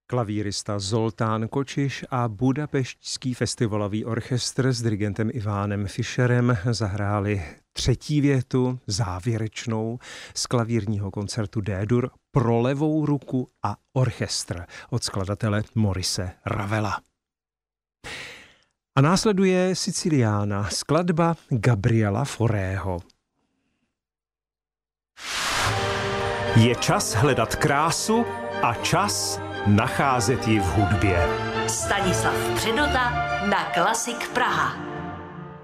Klavírista Zoltán Kočiš a Budapeštský festivalový orchestr s dirigentem Ivánem Fischerem zahráli třetí větu, závěrečnou, z klavírního koncertu D-dur pro levou ruku a orchestr od skladatele Maurice Ravela. A následuje Siciliana, skladba Gabriela Faurého. Je čas hledat krásu a čas nacházet ji v hudbě. Stanislav Předota na Klasik Praha.